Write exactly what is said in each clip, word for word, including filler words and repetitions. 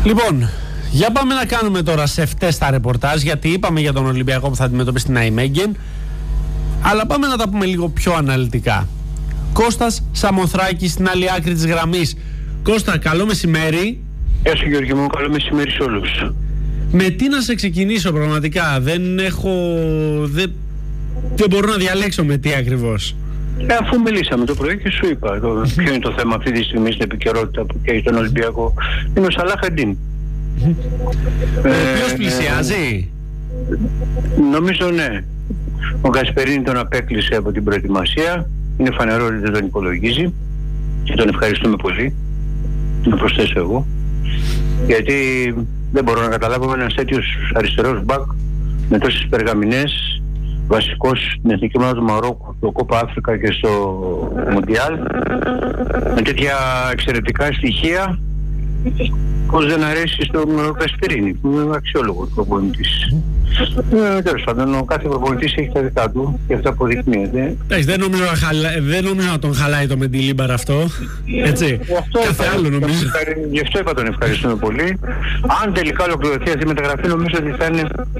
Λοιπόν, για πάμε να κάνουμε τώρα σε αυτές τα ρεπορτάζ, γιατί είπαμε για τον Ολυμπιακό που θα αντιμετωπίσει την Ναϊμέγγεν, αλλά πάμε να τα πούμε λίγο πιο αναλυτικά. Κώστας Σαμοθράκης στην άλλη άκρη της γραμμής. Κώστα, καλό μεσημέρι. Γεια σου Γιώργη μου, καλό μεσημέρι σε όλους. Με τι να σε ξεκινήσω πραγματικά, δεν έχω... Δεν, δεν μπορώ να διαλέξω με τι ακριβώς. Ε, αφού μιλήσαμε το πρωί και σου είπα το, ποιο είναι το θέμα αυτή τη στιγμή στην επικαιρότητα που έχει τον Ολυμπιακό. Είναι ο Σαλάχ Εντίν. Ο οποίος πλησιάζει. Νομίζω ναι. Ο Γκασπερίνη τον απέκλεισε από την προετοιμασία. Είναι φανερό ότι δεν τον υπολογίζει και τον ευχαριστούμε πολύ. Να προσθέσω εγώ. Γιατί δεν μπορώ να καταλάβω ένας τέτοιος αριστερός μπακ με τόσες περγαμηνές, βασικός στην εθνική ομάδα του Μαρόκου, στο Κόπα Αφρικα και στο Μουντιάλ, με τέτοια εξαιρετικά στοιχεία, πώς δεν αρέσει στον Γκασπερίνη, που είναι αξιόλογος προπονητής. Ε, τέλος πάντων, ο κάθε προπονητής έχει τα δικά του και αυτά αποδεικνύεται. Δεν νομίζω να, χαλα... δεν νομίζω να τον χαλάει το Μεντιλίμπαρ αυτό. Έτσι. Κάθε άλλο νομίζω. Γι' αυτό είπα τον ευχαριστούμε πολύ. Αν τελικά ολοκληρωθεί αυτή η μεταγραφή, νομίζω ότι θα είναι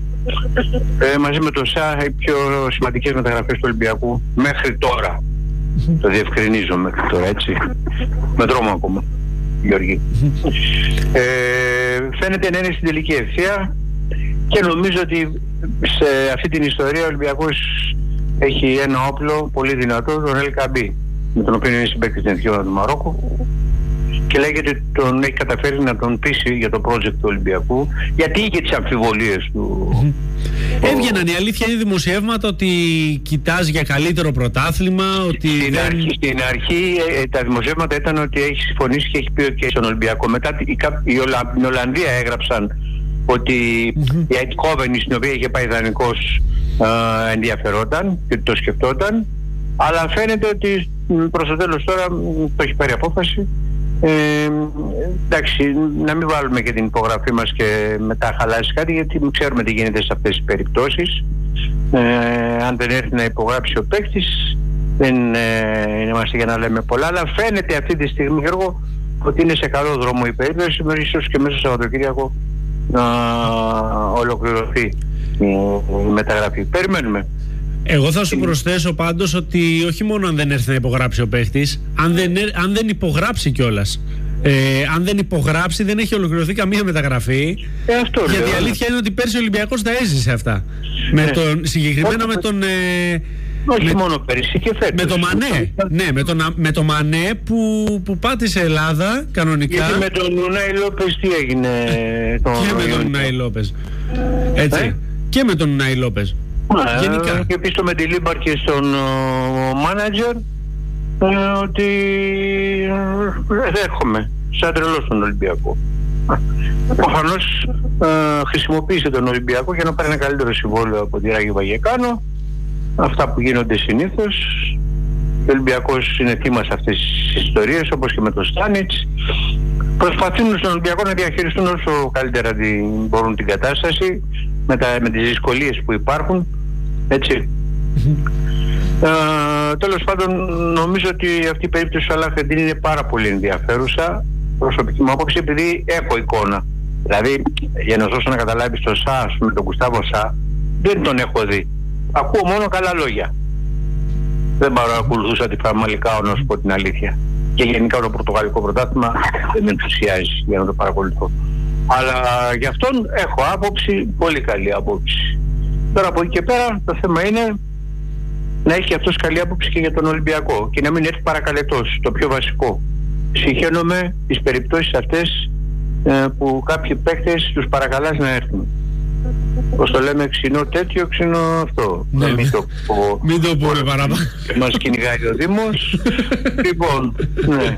ε, μαζί με το ΣΑ οι πιο σημαντικές μεταγραφές του Ολυμπιακού μέχρι τώρα. Το διευκρινίζω μέχρι τώρα, έτσι. Με δρόμο ακόμα, Γιώργη. ε, φαίνεται να είναι στην τελική ευθεία. Και νομίζω ότι σε αυτή την ιστορία ο Ολυμπιακός έχει ένα όπλο πολύ δυνατό, τον Ελ Καμπί, με τον οποίο είναι συμπαίκτης στην εθνική ομάδα του Μαρόκου, και λέγεται ότι τον έχει καταφέρει να τον πείσει για το project του Ολυμπιακού, γιατί είχε τις αμφιβολίες του. Mm-hmm. Έβγαιναν, η αλήθεια είναι δημοσιεύματα ότι κοιτάζει για καλύτερο πρωτάθλημα, ότι στην, δεν... αρχή, στην αρχή ε, τα δημοσιεύματα ήταν ότι έχει συμφωνήσει και έχει πει και στον Ολυμπιακό. Μετά η, η, Ολα, η Ολλανδία έγραψαν ότι mm-hmm. η Αιτκόβενη, στην οποία είχε πάει δανεικός, ε, ενδιαφερόταν και το σκεφτόταν, αλλά φαίνεται ότι προς το τέλος τώρα το έχει πάρει απόφαση. Ε, εντάξει, να μην βάλουμε και την υπογραφή μας και μετά χαλάσει κάτι, γιατί ξέρουμε τι γίνεται σε αυτές τις περιπτώσεις. Ε, αν δεν έρθει να υπογράψει ο παίκτης, δεν ε, είμαστε για να λέμε πολλά, αλλά φαίνεται αυτή τη στιγμή, Γιώργο, ότι είναι σε καλό δρόμο η περίπτωση, ίσως και μέσα στο Σαββατοκύριακο να ολοκληρωθεί η μεταγραφή. Περιμένουμε. Εγώ θα σου προσθέσω πάντως ότι όχι μόνο αν δεν έρθει να υπογράψει ο παίχτης, αν δεν, αν δεν υπογράψει κιόλας. Ε, αν δεν υπογράψει δεν έχει ολοκληρωθεί καμία μεταγραφή. Ε, αυτό γιατί λέω. η αλήθεια είναι ότι πέρσι ο Ολυμπιακός τα έζησε αυτά. Με ναι. τον, συγκεκριμένα όχι, με τον... Ε, όχι με, μόνο πέρσι και φέτος. Με το Μανέ. Ναι, με τον, με το Μανέ που, που πάτησε Ελλάδα κανονικά. Γιατί με τον Ουνάι Λόπες τι έγινε? Τον... Και με τον Ουνάι Λόπες. Έτσι. Ε? Και με τον Ουνάι Λόπες. Yeah, γενικά. Και επίσης στο Μεντιλίμπαρ και στον μάνατζερ ε, ότι ε, δέχομαι σαν τρελό στον Ολυμπιακό. Προφανώς ε, χρησιμοποίησε τον Ολυμπιακό για να πάρει ένα καλύτερο συμβόλαιο από τη Ράγη Βαγεκάνο. Αυτά που γίνονται συνήθως. Ο Ολυμπιακός είναι θύμας αυτές τις ιστορίες, όπως και με τον Στάνιτς. Προσπαθούν στον Ολυμπιακό να διαχειριστούν όσο καλύτερα την, μπορούν την κατάσταση με, τα, με τις δυσκολίες που υπάρχουν, έτσι. ε, τέλος πάντων, νομίζω ότι αυτή η περίπτωση του Σαλάχ Εντίν είναι πάρα πολύ ενδιαφέρουσα, προσωπική μου άποψη, επειδή έχω εικόνα. Δηλαδή, για να δώσω να καταλάβεις το ΣΑ, με τον Γκουστάβο Σα, δεν τον έχω δει. Ακούω μόνο καλά λόγια. Δεν παρακολουθούσα τη Φαμαλικάο, να σου πω την αλήθεια. Και γενικά το πορτογαλικό πρωτάθλημα δεν με ενθουσιάζει για να το παρακολουθώ. Αλλά γι' αυτόν έχω άποψη, πολύ καλή άποψη. Τώρα από εκεί και πέρα το θέμα είναι να έχει αυτός καλή άποψη και για τον Ολυμπιακό και να μην έρθει παρακαλετός, το πιο βασικό. Συγχαίρομαι τις περιπτώσεις αυτές ε, που κάποιοι παίκτες τους παρακαλάς να έρθουν. Πώς το λέμε, ξινό τέτοιο, ξινό αυτό. Ναι, μην το πω. Μην το πούμε παραπάνω. Μας κυνηγάει ο Δήμος. Λοιπόν, ναι.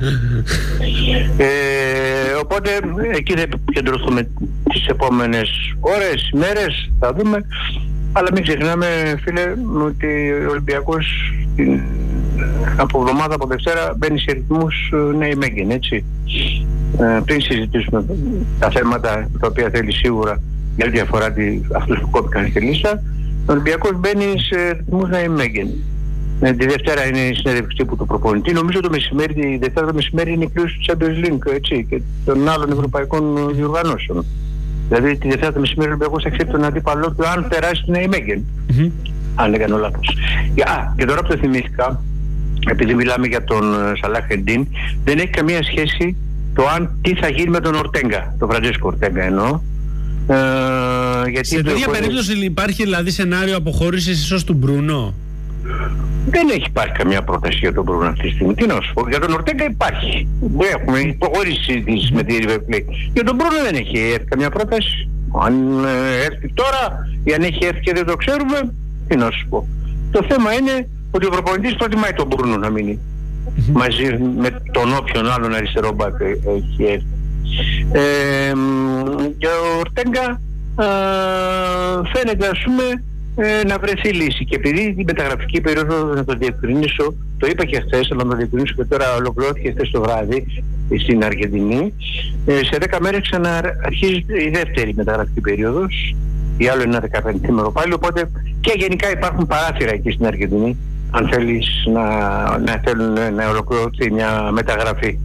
Ε, οπότε εκεί θα επικεντρωθούμε τις επόμενες ώρες, μέρες, θα δούμε. Αλλά μην ξεχνάμε, φίλε, ότι ο Ολυμπιακός από εβδομάδα, από Δευτέρα μπαίνει σε ρυθμούς Ναϊμέγγεν, έτσι. Ε, πριν συζητήσουμε τα θέματα τα οποία θέλει σίγουρα για ό,τι αφορά τη, αυτούς που κόπηκαν στη λίστα, ο Ολυμπιακός μπαίνει σε ρυθμούς Ναϊμέγγεν. Ε, τη Δευτέρα είναι η συνέντευξη τύπου του προπονητή. Νομίζω το μεσημέρι, τη Δευτέρα το μεσημέρι είναι η κλήρωση του Champions League, έτσι, και των άλλων ευρωπαϊκών διοργανώσεων. Δηλαδή τη Δευτέρα το μεσημέρι ο Ολυμπιακός θα ξέρει τον αντίπαλό του αν περάσει την Ναϊμέγγεν. Mm-hmm. Αν δεν κάνω λάθος. Α, και τώρα που το θυμήθηκα, επειδή μιλάμε για τον Σαλάχ Εντίν, δεν έχει καμία σχέση το αν τι θα γίνει με τον Ορτέγκα, τον Φραντζέσκο Ορτέγκα εννοώ. Ε, γιατί σε τέτοια περίπτωση υπάρχει δηλαδή σενάριο αποχώρησης ίσως του Μπρούνο? Δεν έχει υπάρχει καμία πρόταση για τον Μπρούνο αυτή τη στιγμή. Τι να σου πω, για τον Ορτέγκα υπάρχει. Έχουμε υποχωρήσει συζητήσεις με τη River Plate. Για τον Μπρούνο δεν έχει έρθει καμία πρόταση. Αν ε, έρθει τώρα ή αν έχει έρθει και δεν το ξέρουμε, τι να σου πω. Το θέμα είναι ότι ο προπονητής προτιμάει τον Μπρούνο να μείνει mm-hmm. μαζί με τον όποιον άλλον αριστερό μπακ έχει έρθει. Ε, και ο Ορτέγκα φαίνεται, ας πούμε, ε, να βρεθεί λύση. Και επειδή την μεταγραφική περίοδο, να το διευκρινίσω, το είπα και χθες, αλλά να το διευκρινίσω και τώρα ολοκληρώθηκε χθες το βράδυ στην Αργεντινή, ε, σε δέκα μέρες ξαναρχίζει η δεύτερη μεταγραφική περίοδος. Η άλλο είναι ένα δεκαπεντήμερο πάλι, οπότε και γενικά υπάρχουν παράθυρα εκεί στην Αργεντινή, αν θέλεις να, να θέλουν να ολοκληρωθεί μια μεταγραφή.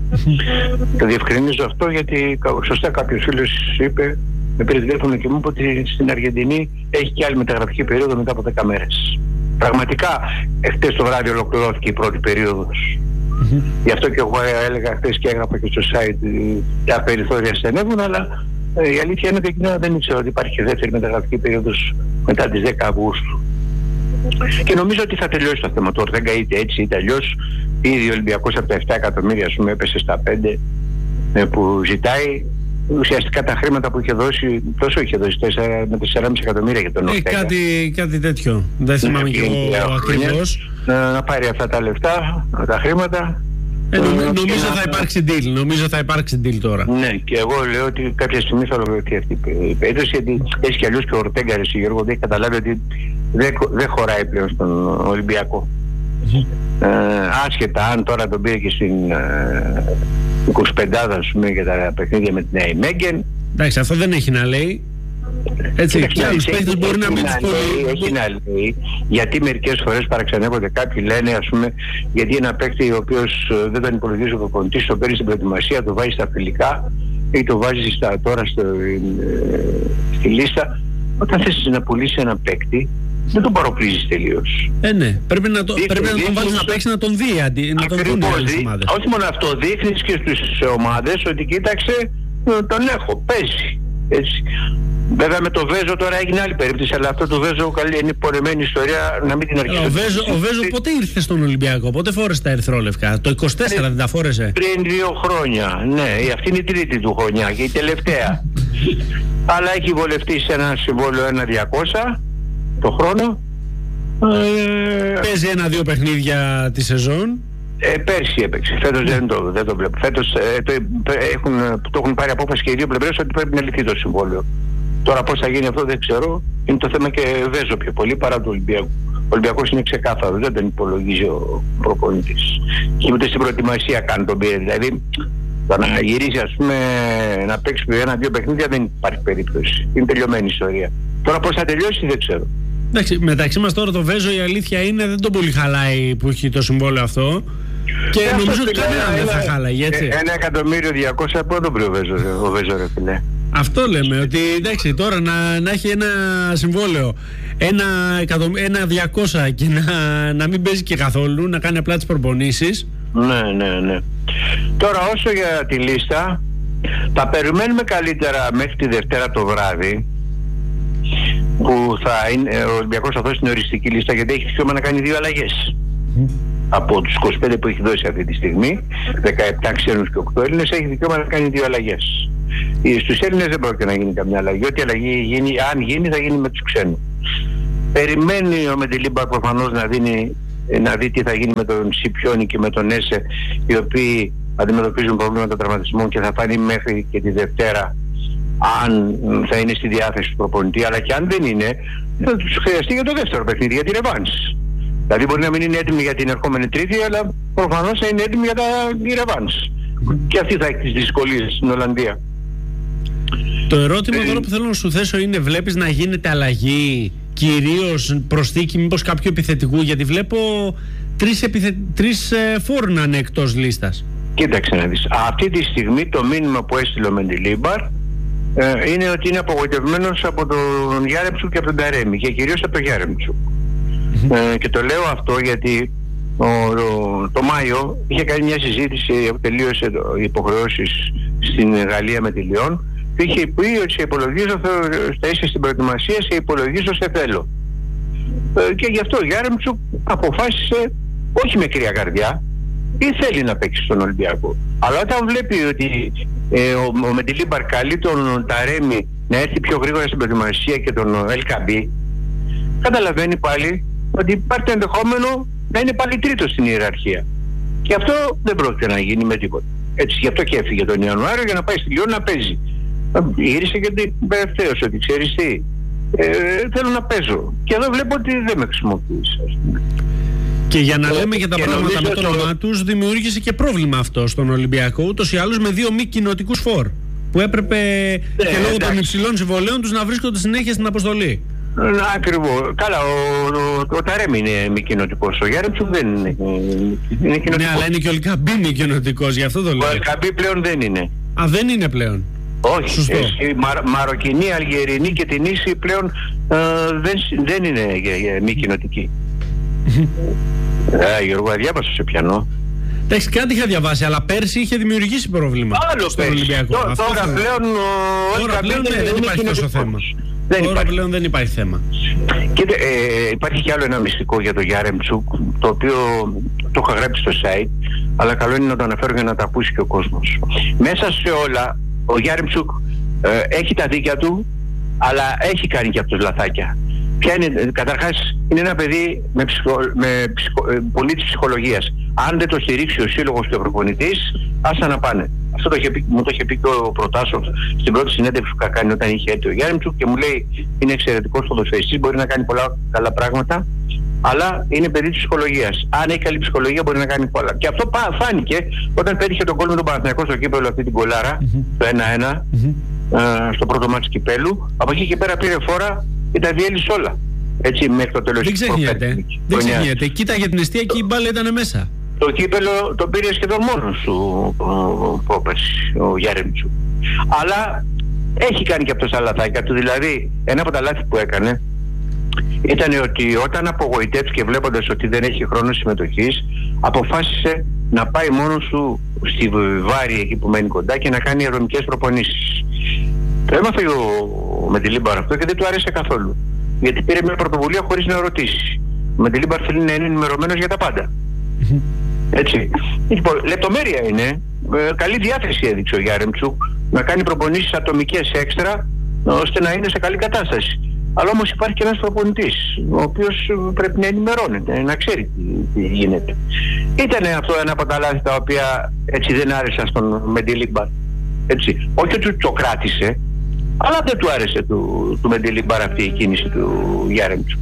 Το διευκρινίζω αυτό γιατί σωστά κάποιος φίλος είπε, με πήρε τηλέφωνο και μου είπε ότι στην Αργεντινή έχει και άλλη μεταγραφική περίοδο μετά από δέκα μέρες. Πραγματικά χτες το βράδυ ολοκληρώθηκε η πρώτη περίοδος. Mm-hmm. Γι' αυτό και εγώ έλεγα χτες και έγραφα και στο site τα περιθώρια στενεύουν, αλλά ε, η αλήθεια είναι ότι εκείνα δεν ήξερα ότι υπάρχει δεύτερη μεταγραφική περίοδος μετά τις δέκα Αυγούστου. Και νομίζω ότι θα τελειώσει το θέμα του Ορτέγκα είτε έτσι είτε αλλιώς. Ήδη ο Ολυμπιακός από τα επτά εκατομμύρια, ας πούμε, έπεσε στα πέντε ε, που ζητάει. Ουσιαστικά τα χρήματα που είχε δώσει, τόσο είχε δώσει, τέσσερα με τέσσερα κόμμα πέντε εκατομμύρια για τον Ορτέγκα. Ε, κάτι, κάτι τέτοιο. Δεν θυμάμαι και εγώ ακριβώς. Να, να πάρει αυτά τα λεφτά, τα χρήματα. Ε, νομ, νομίζω θα υπάρξει deal, νομίζω θα υπάρξει deal τώρα. Ναι, και εγώ λέω ότι κάποια στιγμή θα ολοκληρωθεί αυτή η περίπτωση, γιατί έτσι κι αλλιώς και ο Ορτέγκα, εσύ Γιώργο, δεν έχει καταλάβει ότι δεν, δεν χωράει πλέον στον Ολυμπιακό. Mm-hmm. Ε, άσχετα αν τώρα τον πήρε και στην ε, εικοσιπεντάδα, ας πούμε, για τα παιχνίδια με την Ναϊμέγγεν. Εντάξει, αυτό δεν έχει να λέει. Έτσι, και άλλους παίκτες μπορεί να μην τους πολύ. Έχει να λέει, γιατί μερικές φορές παραξενεύονται κάποιοι, λένε, ας πούμε, γιατί ένα παίκτη ο οποίος δεν τον υπολογίζει ο προπονητής, το παίρνει στην προετοιμασία, το βάζει στα φιλικά ή το βάζει στα, τώρα στο, ε, στη λίστα. Όταν θες να πουλήσει ένα παίκτη, δεν τον παροπλίζεις τελείως. Ε, ναι. Πρέπει να, το, δείχνει, πρέπει να τον βάλεις να παίξει, να τον δει, αντί, να τον δουν οι άλλες ομάδες. Όχι μόνο αυτό, δείχνεις και στις ομάδες ότι κοίταξε, τον έχω, παίζει. Έτσι. Βέβαια με το Βέζο τώρα έγινε άλλη περίπτωση, αλλά αυτό το Βέζο καλή είναι πορεμένη ιστορία, να μην την αρχίσω. Ο Βέζο, ο Βέζο πότε ήρθε στον Ολυμπιακό, πότε φόρεσε τα ερυθρόλευκα? Το είκοσι τέσσερα δεν τα φόρεσε? Πριν δύο χρόνια, ναι, αυτή είναι η τρίτη του χρονιά και η τελευταία. Αλλά έχει βολευτεί σε ένα συμβόλαιο ένα διακόσια το χρόνο. Ε, Παίζει ένα-δύο παιχνίδια τη σεζόν. Ε, πέρσι έπαιξε, φέτος δεν το, δεν το βλέπω. Φέτος ε, το, έχουν, το έχουν πάρει απόφαση και οι δύο πλευρές ότι πρέπει να λυθεί το συμβόλαιο. Τώρα πώς θα γίνει αυτό δεν ξέρω. Είναι το θέμα και Βέζο πιο πολύ παρά του Ολυμπιακού. Ο Ολυμπιακός είναι ξεκάθαρο, δεν τον υπολογίζει ο προπονητής. Και ούτε στην προετοιμασία κάνει τον πήρε. Δηλαδή, το να γυρίσει, ας πούμε, να παίξει ένα-δύο παιχνίδια δεν υπάρχει περίπτωση. Είναι τελειωμένη η ιστορία. Τώρα πώς θα τελειώσει δεν ξέρω. Εντάξει, μεταξύ μας τώρα το Βέζο η αλήθεια είναι δεν τον πολύ χαλάει που έχει το συμβόλαιο αυτό. Και ε, νομίζω ότι κανένα δεν θα χάλαγε, έτσι. Ένα εκατομμύριο διακόσια από τον βρει ο Βέζο, ο Βέζο, ρε φίλε. Αυτό λέμε, ότι εντάξει τώρα να, να έχει ένα συμβόλαιο ένα, εκατομ, ένα διακόσια και να, να μην παίζει και καθόλου, να κάνει απλά τις προπονήσεις. Ναι, ναι, ναι. Τώρα όσο για τη λίστα, θα περιμένουμε καλύτερα μέχρι τη Δευτέρα το βράδυ, που θα είναι, ο Ολυμπιακός θα δώσει την οριστική λίστα, γιατί έχει δικαίωμα να κάνει δύο αλλαγές. Mm. Από τους είκοσι πέντε που έχει δώσει αυτή τη στιγμή, δεκαεπτά ξένους και οκτώ Έλληνες, έχει δικαίωμα να κάνει δύο αλλαγές. Στους Έλληνες δεν πρόκειται να γίνει καμιά αλλαγή. Ό,τι αλλαγή γίνει, αν γίνει, θα γίνει με τους ξένους. Περιμένει ο Μεντιλίμπαρ προφανώς να, δίνει, να δει τι θα γίνει με τον Σιπιόνι και με τον Έσε, οι οποίοι αντιμετωπίζουν προβλήματα τραυματισμών και θα φανεί μέχρι και τη Δευτέρα αν θα είναι στη διάθεση του προπονητή, αλλά και αν δεν είναι, θα τους χρειαστεί για το δεύτερο παιχνίδι, για τη ρεβάνς. Δηλαδή μπορεί να μην είναι έτοιμοι για την ερχόμενη Τρίτη, αλλά προφανώς θα είναι έτοιμοι για τα ρεβάνς. Και αυτή θα έχει τις δυσκολίες στην Ολλανδία. Το ερώτημα τώρα που θέλω να σου θέσω είναι, βλέπεις να γίνεται αλλαγή κυρίως προσθήκη μήπως κάποιου επιθετικού, γιατί βλέπω τρεις, επιθε... τρεις ε, φόρ να είναι εκτός λίστας. Κοίταξε να δεις. Αυτή τη στιγμή το μήνυμα που έστειλε ο Μεντιλίμπαρ ε, είναι ότι είναι απογοητευμένος από τον Γιάρεμτσουκ και από τον Ταρέμι, και κυρίως από τον Γιάρεμτσουκ. Mm-hmm. Ε, και το λέω αυτό γιατί ο, ο, το Μάιο είχε κάνει μια συζήτηση που τελείωσε οι υποχρεώσεις στην Γαλλία με τη Λιόν, και είχε πει ότι σε υπολογίζω, θα είσαι στην προετοιμασία, σε υπολογίζω, σε θέλω. Ε, και γι' αυτό ο Γιάρεμτσουκ αποφάσισε, όχι με κρύα καρδιά, ή θέλει να παίξει στον Ολυμπιακό. Αλλά όταν βλέπει ότι ε, ο, ο Μεντιλίμπαρ καλεί τον Ταρέμι να έρθει πιο γρήγορα στην προετοιμασία και τον Ελκαμπή, καταλαβαίνει πάλι ότι υπάρχει το ενδεχόμενο να είναι πάλι τρίτος στην ιεραρχία. Και αυτό δεν πρόκειται να γίνει με τίποτα. Έτσι, γι' αυτό και έφυγε τον Ιανουάριο για να πάει στη Λιόν να παίζει. Γύρισε και την τελευταίωσε ότι ξέρεις τι, ε, θέλω να παίζω. Και εδώ βλέπω ότι δεν με χρησιμοποιείς, ας πούμε. Και για να λέμε για τα πράγματα με το όνομά τους, δημιούργησε και πρόβλημα αυτό στον Ολυμπιακό, ούτως ή άλλως με δύο μη κοινοτικούς φορ, που έπρεπε ναι, και λόγω των υψηλών συμβολέων τους να βρίσκονται συνέχεια στην αποστολή. Ακριβώς. Καλά, ο, ο, ο Ταρέμι είναι μη κοινοτικός, ο Γιάρεμτσουκ δεν είναι, είναι κοινοτικός. Ναι, αλλά είναι και ο Ελκαμπή μη κοινοτικός, γι' αυτό το λέω. Ο Ελκαμπή πλέον δεν είναι. Α, δεν είναι πλέον. Όχι, η Μα, Μαροκινή, Αλγερινή και την Ίση πλέον ε, δεν, δεν είναι ε, μη κοινοτική. ε, Γιώργο, διάβασα σε πιανό. Εντάξει, κάτι είχα διαβάσει, αλλά πέρσι είχε δημιουργήσει πρόβλημα. Άλλο στον Ολυμπιακό. Τώρα, τώρα πλέον, τώρα πλέον ναι, δεν υπάρχει τόσο θέμα. Δεν τώρα υπάρχει. πλέον δεν υπάρχει θέμα. Κοίτα, ε, υπάρχει κι άλλο ένα μυστικό για τον Γιάρεμτσουκ, το οποίο το είχα γράψει στο site, αλλά καλό είναι να το αναφέρω για να τα ακούσει και ο κόσμος. Μέσα σε όλα, ο Γιάρεμτσουκ ε, έχει τα δίκια του, αλλά έχει κάνει και αυτός λαθάκια. Ποια είναι, καταρχάς, είναι ένα παιδί με, ψυχο, με ψυχο, ε, πολύ της ψυχολογίας. Αν δεν το στηρίξει ο σύλλογος και ο προπονητής, άστα να πάνε. Αυτό το είχε πει, μου το είχε πει και ο Προτάσов στην πρώτη συνέντευξη που είχα κάνει όταν είχε έρθει ο Γιάρεμτσουκ, και μου λέει είναι εξαιρετικός ποδοσφαιριστής, μπορεί να κάνει πολλά καλά πράγματα, αλλά είναι παιδί της ψυχολογίας. Αν έχει καλή ψυχολογία μπορεί να κάνει πολλά. Και αυτό φάνηκε όταν πέτυχε τον γκολ με τον Παναθηναϊκό στο κύπελλο, αυτή την κολάρα, mm-hmm. το ένα ένα, mm-hmm. ε, στο πρώτο μάτι κυπέλλου. Από εκεί και πέρα πήρε φόρα και τα διέλυσε όλα. Έτσι μέχρι το τέλος. Δεν ξεχνιέται. Δεν ξεχνιέται. Κοίταγε την αιστεία και η μπάλα ήταν μέσα. Το κύπελλο το πήρε σχεδόν μόνος του πρόπερση, ο Γιάρεμτσουκ. Αλλά έχει κάνει και αυτός τα λαθάκια του. Δηλαδή, ένα από τα λάθη που έκανε ήταν ότι όταν απογοητεύτηκε βλέποντας ότι δεν έχει χρόνο συμμετοχής, αποφάσισε να πάει μόνος του στη Βάρη, εκεί που μένει κοντά, και να κάνει αερομικές προπονήσεις. Το έμαθε ο Μεντιλίμπαρ αυτό και δεν του άρεσε καθόλου. Γιατί πήρε μια πρωτοβουλία χωρίς να ρωτήσει. Ο Μεντιλίμπαρ θέλει να είναι ενημερωμένος για τα πάντα. Έτσι. Λοιπόν, λεπτομέρεια είναι. Ε, καλή διάθεση έδειξε ο Γιάρεμτσουκ να κάνει προπονήσεις ατομικές έξτρα, ώστε να είναι σε καλή κατάσταση. Αλλά όμως υπάρχει και ένας προπονητής, ο οποίος πρέπει να ενημερώνεται, να ξέρει τι, τι γίνεται. Ήτανε αυτό ένα από τα λάθη τα οποία έτσι δεν άρεσαν στον Μεντιλίμπαρ. Έτσι. Όχι ότι το κράτησε, αλλά δεν του άρεσε του, του Μεντιλίμπαρ αυτή η κίνηση του Γιάρεμτσουκ.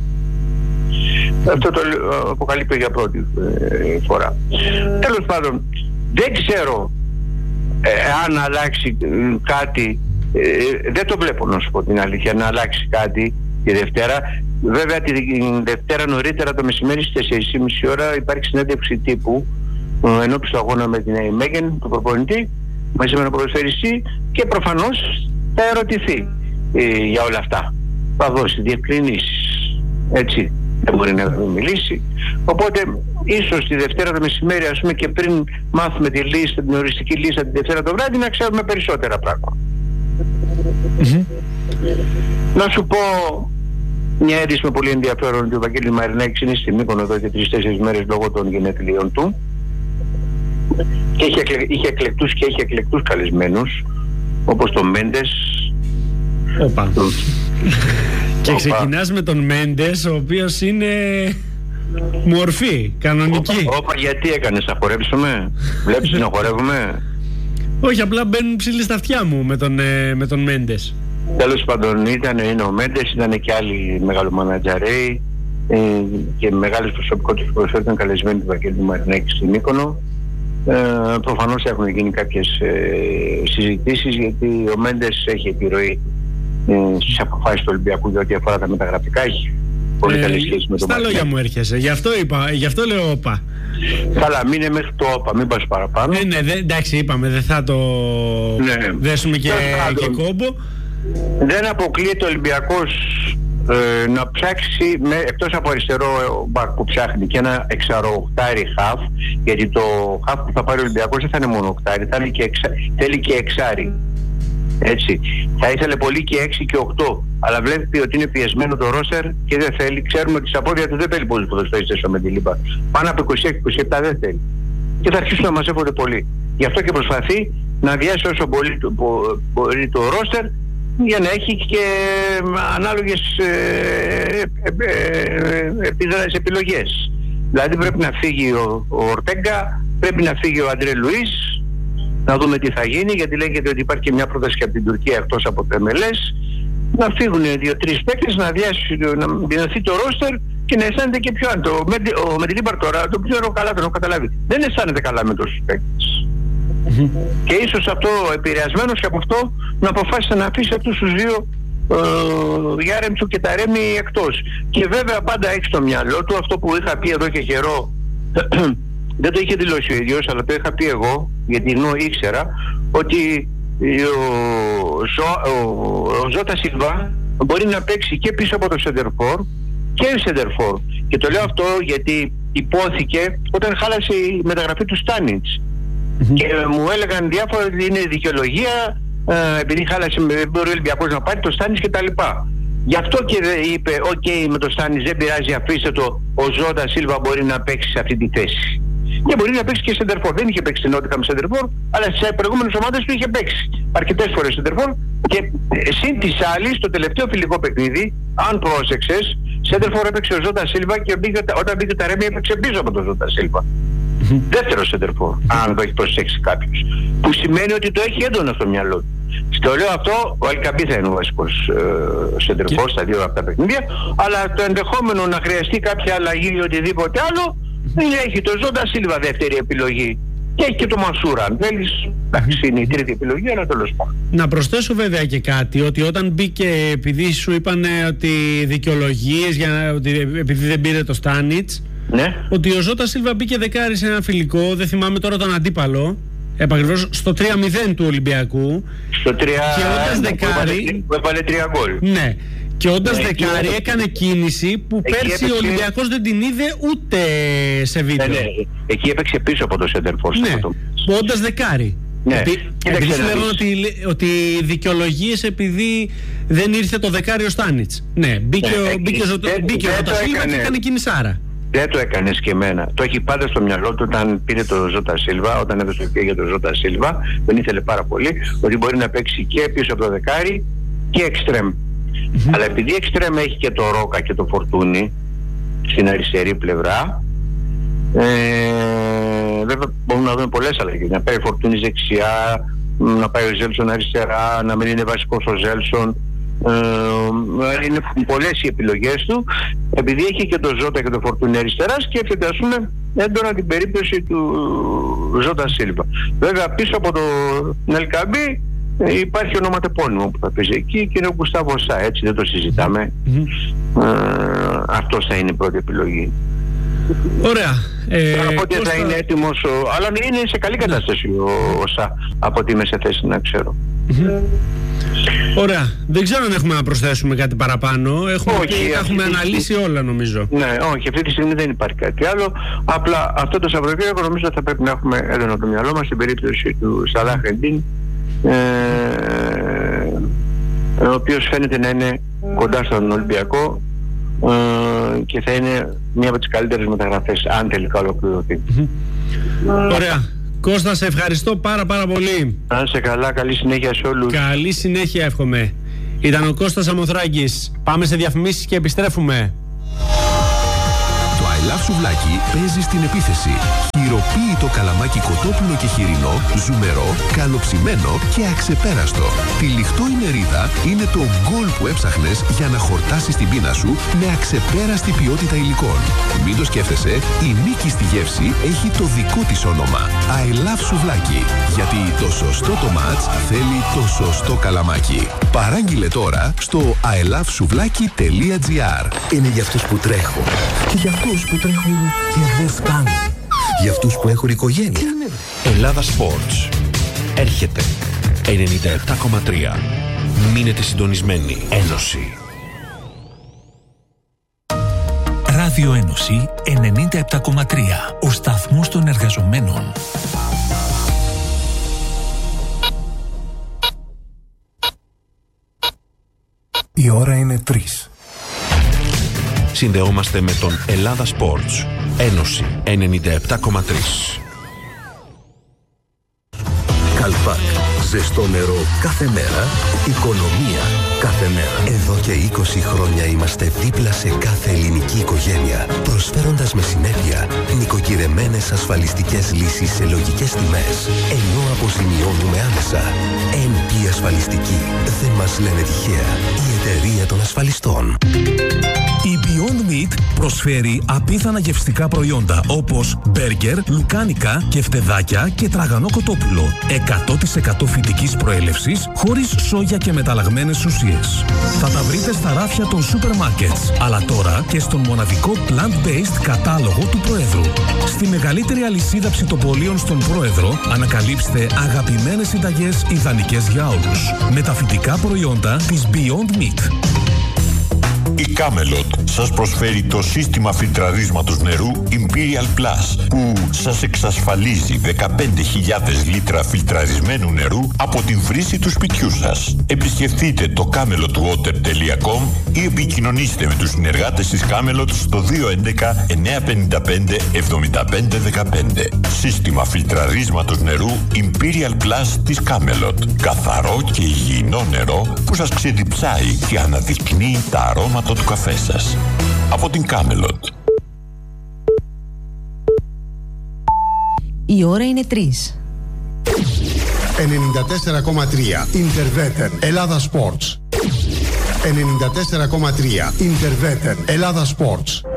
Αυτό το αποκαλύπτω για πρώτη ε, φορά. Τέλος πάντων, δεν ξέρω ε, αν αλλάξει ε, κάτι, ε, δεν το βλέπω να σου πω την αλήθεια, να αλλάξει κάτι τη Δευτέρα. Βέβαια τη Δευτέρα νωρίτερα το μεσημέρι στις τέσσερις και μισή ώρα υπάρχει συνέντευξη τύπου ε, ενώπιση του αγώνα με την Μέγεν, του προπονητή, μαζί με τον ποδοσφαιριστή, και προφανώς θα ερωτηθεί ε, για όλα αυτά. Θα δώσει διευκρινήσεις, έτσι. Δεν μπορεί να μιλήσει. Οπότε ίσως τη Δευτέρα το μεσημέρι, ας πούμε, και πριν μάθουμε τη λίστα, την οριστική λίστα τη Δευτέρα το βράδυ, να ξέρουμε περισσότερα πράγματα. Mm-hmm. Να σου πω μια είδηση με πολύ ενδιαφέρον, ότι ο Βαγγέλης Μαρινάκης είναι στη Μύκονο εδώ και τρεις-τέσσερις μέρες λόγω των γενεθλίων του, και είχε, εκλε... είχε εκλεκτούς και έχει εκλεκτούς καλεσμένους, όπως τον Μέντες. Οπα. Το... Και ξεκινάς με τον Μέντες, ο οποίος είναι μορφή, κανονική. Όπα, γιατί έκανες, απορρέψουμε, βλέπεις να χορεύουμε. Όχι, απλά μπαίνουν ψηλοί στα αυτιά μου με τον, ε, με τον Μέντες. Τέλος πάντων, ήταν είναι ο Μέντες, ήταν και άλλοι μεγαλομανατζαρέοι ε, και μεγάλες προσωπικότητες που προσφέρθηκαν καλεσμένοι του Βαγγέλη Μαρινάκη στην Μύκονο. Ε, προφανώς έχουν γίνει κάποιες ε, συζητήσεις, γιατί ο Μέντες έχει επιρροή ε, στις αποφάσεις του Ολυμπιακού για ό,τι αφορά τα μεταγραφικά. Έχει πολύ καλή σχέση με τον Στα λόγια μου έρχεσαι, γι' αυτό είπα, γι' αυτό λέω όπα. Καλά, μείνε μέχρι το όπα, μην πας παραπάνω. Ε, ναι, δε, εντάξει, είπαμε, δεν θα το ναι. δέσουμε και, και κόμπο. Δεν αποκλείεται ο Ολυμπιακός ε, να ψάξει, με, εκτός από αριστερό μπακ που ψάχνει, και ένα εξαροχτάρι χαφ, γιατί το χαφ που θα πάρει ο Ολυμπιακός δεν θα είναι μόνο οκτάρι, θα είναι και εξα, θέλει και εξάρι. Έτσι. Θα ήθελε πολύ και έξι και οκτώ, αλλά βλέπει ότι είναι πιεσμένο το ρόστερ και δεν θέλει. Ξέρουμε ότι στα πόδια του δεν θέλει πολλούς ποδοσφαιριστές ο Μεντιλίμπαρ. Πάνω από είκοσι έξι είκοσι επτά δεν θέλει. Και θα αρχίσουν να μαζεύονται πολύ. Γι' αυτό και προσπαθεί να αδειάσει όσο μπορεί το, μπορεί το ρόστερ, για να έχει και ανάλογες ε, ε, ε, ε, επιλογές. Δηλαδή πρέπει να φύγει ο, ο Ορτέγκα, πρέπει να φύγει ο Αντρέ Λουίς, να δούμε τι θα γίνει, γιατί λέγεται ότι υπάρχει και μια πρόταση και από την Τουρκία εκτός από το εμ ελ ες, να φύγουν δύο-τρεις παίκτες, να αδειάσει, να μειωθεί το ρόστερ και να αισθάνεται και πιο άντο. Ο Μεντιλίμπαρ τώρα, το ξέρω καλά, τον έχω καταλάβει, δεν αισθάνεται καλά με τόσους παίκτες. Mm-hmm. Και ίσως αυτό, επηρεασμένος και από αυτό, να αποφάσισε να αφήσει αυτούς τους δύο, ε, Γιάρεμτσου και Ταρέμι, εκτός. Και βέβαια πάντα έχει στο μυαλό του αυτό που είχα πει εδώ και καιρό. Δεν το είχε δηλώσει ο ίδιος, αλλά το είχα πει εγώ, γιατί ενώ ήξερα ότι ο, Ζω, ο, ο Ζώτα Σίλβα μπορεί να παίξει και πίσω από το σεντερφόρ και σεντερφόρ. Και το λέω αυτό γιατί υπόθηκε όταν χάλασε η μεταγραφή του Στάνιτς. Mm-hmm. Και μου έλεγαν διάφορα ότι είναι δικαιολογία, ε, επειδή χάλασε, δεν μπορεί ο Ολυμπιακός να πάρει το Στάνιτς κτλ. Γι' αυτό και είπε, οκ, okay, με το Στάνιτς δεν πειράζει, αφήστε το, ο Ζώτα Σίλβα μπορεί να παίξει σε αυτή τη θέση. Και μπορεί να παίξει και σεντερφόρ. Δεν είχε παίξει στην Νότια με σεντερφόρ, αλλά στις προηγούμενες ομάδες του είχε παίξει αρκετές φορές σεντερφόρ. Και συν της άλλης, το τελευταίο φιλικό παιχνίδι, αν πρόσεξες, σεντερφόρ έπαιξε ο Ζώτα Σίλβα και όταν μπήκε τα Ρέμι έπαιξε πίσω από τον Ζώτα Σίλβα. Mm-hmm. Δεύτερο σεντερφόρ, αν το έχει προσέξει κάποιος. Που σημαίνει ότι το έχει έντονα στο μυαλό του. Στο λέω αυτό, ο Ελκαμπή θα είναι ο βασικός ε, σεντερφόρ στα δύο αυτά παιχνίδια, αλλά το ενδεχόμενο να χρειαστεί κάποια αλλαγή ή οτιδήποτε άλλο, δεν έχει το Ζώτα Σίλβα δεύτερη επιλογή. Και έχει και το Μασούρα. Αν θέλεις, εντάξει, είναι η τρίτη επιλογή, αλλά τέλος πάντων. Να προσθέσω βέβαια και κάτι, ότι όταν μπήκε, επειδή σου είπαν ότι δικαιολογίες, για, ότι επειδή δεν πήρε το Στάνιτς, ναι. ότι ο Ζώτα Σίλβα μπήκε δεκάρι σε ένα φιλικό, δεν θυμάμαι τώρα τον αντίπαλο, επακριβώς στο τρία μηδέν του Ολυμπιακού. Στο τρία και όντας δεκάρι. Που έβαλε τρία γκολ. Ναι. Και όντας ναι, δεκάρι εκεί έκανε κίνηση που πέρσι έπαιξε... ο Ολυμπιακός δεν την είδε ούτε σε βίντεο. Ναι, ναι. Εκεί έπαιξε πίσω από το σέντερφορ. Ναι, που όντας δεκάρι. Ναι. Επί... Επειδή σου λέγανε ότι, ότι δικαιολογίες επειδή δεν ήρθε το δεκάρι ο Στάνιτς. Ναι, μπήκε ναι, ο, μπήκε ο, μπήκε ο Ζώτα Σίλβα και έκανε κινησάρα. Δεν το έκανε και εμένα. Το έχει πάντα στο μυαλό του όταν πήρε το Ζώτα Σίλβα, όταν έδωσε το πie για το Ζώτα Σίλβα, τον ήθελε πάρα πολύ, ότι μπορεί να παίξει και πίσω από το δεκάρι και εξτρέμ. Mm-hmm. Αλλά επειδή εξτρέμ έχει και το Ρόκα και το Φορτούνι στην αριστερή πλευρά, ε, βέβαια μπορούμε να δούμε πολλές αλλαγές. Να πάει ο Φορτούνις δεξιά, να πάει ο Ζέλσον αριστερά, να μην είναι βασικός ο Ζέλσον. Ε, είναι πολλές οι επιλογές του, επειδή έχει και το Ζώτα και το Φορτούνι αριστερά, σκέφτεται ας πούμε έντονα την περίπτωση του Ζώτα Σίλβα. Βέβαια πίσω από το Ελκαμπή ε, υπάρχει ονοματεπώνυμο που θα παίζει εκεί και είναι ο Γκουστάβο Σά, έτσι δεν το συζητάμε. Mm-hmm. ε, αυτός θα είναι η πρώτη επιλογή. Ωραία. Ε, από ότι θα είναι έτοιμος, ο, αλλά είναι σε καλή κατάσταση ο, ο Σά, από ότι είμαι σε θέση να ξέρω. Mm-hmm. Ωραία. Δεν ξέρω αν έχουμε να προσθέσουμε κάτι παραπάνω. Έχουμε, όχι, και, έχουμε αναλύσει όλα νομίζω. Ναι, όχι, αυτή τη στιγμή δεν υπάρχει κάτι άλλο. Απλά αυτό το Σαββατοκύριακο νομίζω θα πρέπει να έχουμε έντονο το μυαλό μας στην περίπτωση του Σαλάχ Εντίν, ε, ο οποίος φαίνεται να είναι κοντά στον Ολυμπιακό ε, και θα είναι μία από τις καλύτερες μεταγραφές αν τελικά ολοκληρωθεί. Ωραία. Κώστα, σε ευχαριστώ πάρα πάρα πολύ. Να είσαι καλά, καλή συνέχεια σε όλους. Καλή συνέχεια εύχομαι. Ήταν ο Κώστας Σαμοθράκης. Πάμε σε διαφημίσεις και επιστρέφουμε. Love Σουβλάκι παίζει στην επίθεση. Χειροποίητο καλαμάκι κοτόπουλο και χοιρινό, ζουμερό, καλοψημένο και αξεπέραστο. Τυλιχτό η μερίδα είναι το γκολ που έψαχνες για να χορτάσεις την πείνα σου με αξεπέραστη ποιότητα υλικών. Μην το σκέφτεσαι, η νίκη στη γεύση έχει το δικό της όνομα. I love Σουβλάκι. Γιατί το σωστό το μάτς θέλει το σωστό καλαμάκι. Παράγγειλε τώρα στο άι λαβ σουβλάκι τελεία τζι άρ. Είναι για αυτούς που τρέχουν και για αυτούς που τρέχουν και δεν φτάνουν. Για αυτούς που έχουν οικογένεια. Ελλάδα Sports. Έρχεται ενενήντα επτά κόμμα τρία. Μείνετε συντονισμένοι. Ένωση. Ράδιο Ένωση ενενήντα επτά κόμμα τρία. Ο σταθμός των εργαζομένων. Η ώρα είναι τρεις. Συνδεόμαστε με τον Ελλάδα Sports. Ένωση ενενήντα επτά κόμμα τρία. Καλπάκ. Ζεστό νερό κάθε μέρα. Οικονομία κάθε μέρα. Εδώ και είκοσι χρόνια είμαστε δίπλα σε κάθε ελληνική οικογένεια, προσφέροντας με συνέπεια νοικοκυρεμένες ασφαλιστικές λύσεις σε λογικές τιμές, ενώ αποζημιώνουμε άμεσα. εν πι Ασφαλιστική. Δεν μας λένε τυχαία. Η εταιρεία των ασφαλιστών. Η Beyond Meat προσφέρει απίθανα γευστικά προϊόντα όπως μπέργκερ, λουκάνικα, κεφτεδάκια και τραγανό κοτόπουλο. εκατό τοις εκατό φυτικής προέλευσης, χωρίς σόγια και μεταλλαγμένες ουσίες. Θα τα βρείτε στα ράφια των σούπερ μάρκετς, αλλά τώρα και στον μοναδικό plant-based κατάλογο του Προέδρου. Στη μεγαλύτερη αλυσίδα ψητοπολίων στον Πρόεδρο ανακαλύψτε αγαπημένες συνταγές ιδανικές για όλους. Με τα φυτικά προϊόντα της Beyond Meat. Η Camelot σας προσφέρει το σύστημα φιλτραρίσματος νερού Imperial Plus που σας εξασφαλίζει δεκαπέντε χιλιάδες λίτρα φιλτραρισμένου νερού από την βρύση του σπιτιού σας. Επισκεφτείτε το camelot water τελεία com ή επικοινωνήστε με τους συνεργάτες της Camelot στο δύο έντεκα εννιακόσια πενήντα πέντε εβδομήντα πέντε δεκαπέντε. Σύστημα φιλτραρίσματος νερού Imperial Plus της Camelot. Καθαρό και υγιεινό νερό που σας ξεδιψάει και αναδεικνύει τα αρώματα του καφέ σας. Από την Camelot. Η ώρα είναι τρεις. ενενήντα τέσσερα κόμμα τρία Interveter Ελλάδα Sports. ενενήντα τέσσερα κόμμα τρία Interveter Ελλάδα Sports.